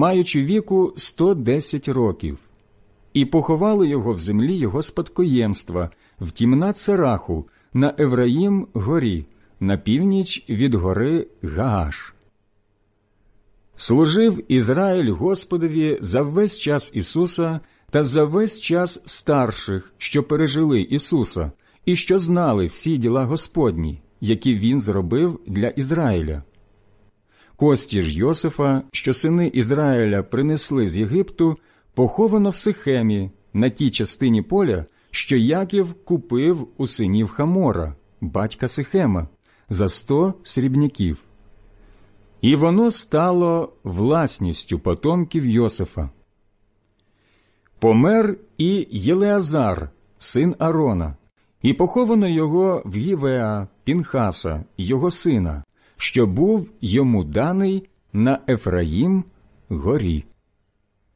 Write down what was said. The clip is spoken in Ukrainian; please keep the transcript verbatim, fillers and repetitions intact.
маючи віку сто десять років. І поховали його в землі його спадкоємства, в Тімнат Сераху, на Ефраїм горі, на північ від гори Гааш. Служив Ізраїль Господові за весь час Ісуса та за весь час старших, що пережили Ісуса, і що знали всі діла Господні, які Він зробив для Ізраїля. Кості ж Йосифа, що сини Ізраїля принесли з Єгипту, поховано в Сихемі, на тій частині поля, що Яків купив у синів Хамора, батька Сихема, за сто срібняків. І воно стало власністю потомків Йосифа. Помер і Єлеазар, син Аарона, і поховано його в Гівеа Пінхаса, його сина, що був йому даний на Ефраїм горі.